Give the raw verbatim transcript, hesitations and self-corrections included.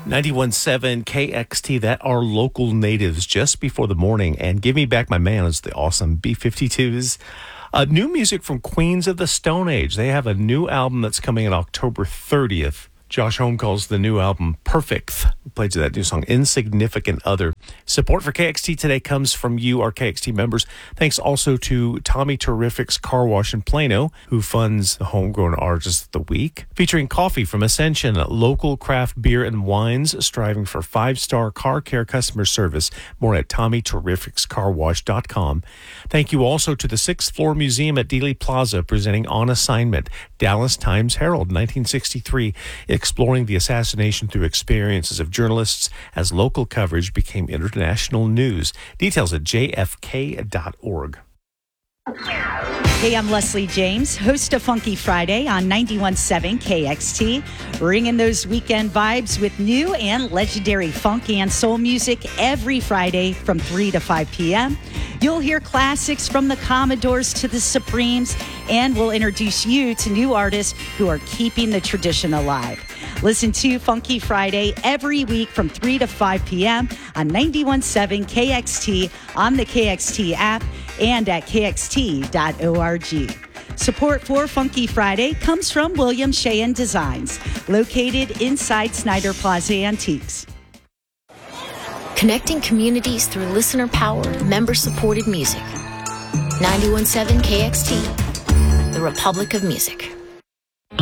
ninety-one point seven K X T, that are local natives just before the morning. And Give Me Back My Man is the awesome B fifty-twos. Uh, new music from Queens of the Stone Age. They have a new album that's coming on October thirtieth. Josh Homme calls the new album Perfect. We played you that new song, Insignificant Other. Support for K X T today comes from you, our K X T members. Thanks also to Tommy Terrific's Car Wash in Plano, who funds the Homegrown Artist of the Week. Featuring coffee from Ascension, local craft beer and wines, striving for five-star car care customer service. More at tommy terrifics car wash dot com. Thank you also to the Sixth Floor Museum at Dealey Plaza, presenting On Assignment, Dallas Times Herald, nineteen sixty-three, exploring the assassination through experiences of journalists as local coverage became international news. Details at j f k dot org. Hey, I'm Leslie James, host of Funky Friday on ninety-one point seven K X T, bringing those weekend vibes with new and legendary funk and soul music every Friday from three to five p.m. You'll hear classics from the Commodores to the Supremes, and we'll introduce you to new artists who are keeping the tradition alive. Listen to Funky Friday every week from three to five p.m. on ninety-one point seven K X T, on the K X T app, and at k x t dot org. Support for Funky Friday comes from William Sheehan Designs, located inside Snyder Plaza Antiques. Connecting communities through listener-powered, member-supported music. ninety-one point seven K X T, the Republic of Music.